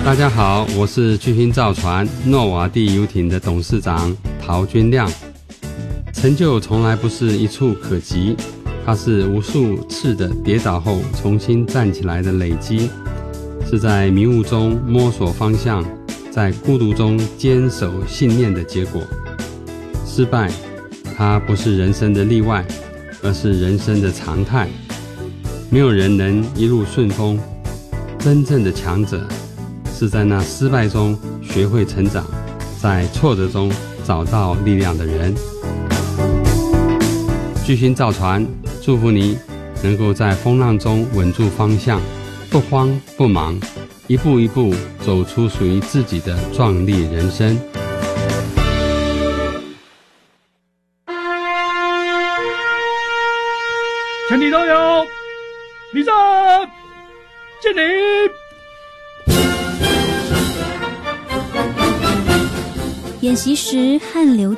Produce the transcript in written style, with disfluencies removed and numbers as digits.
大家好，我是巨星造船诺瓦地游艇的董事长陶君亮。成就从来不是一触可及，它是无数次的跌倒后重新站起来的累积，是在迷雾中摸索方向，在孤独中坚守信念的结果。失败，它不是人生的例外，而是人生的常态。没有人能一路顺风，真正的强者是在那失败中学会成长，在挫折中找到力量的人。巨星造船祝福你能够在风浪中稳住方向，不慌不忙，一步一步走出属于自己的壮丽人生。 全体都有立正，敬礼。 演习时汗流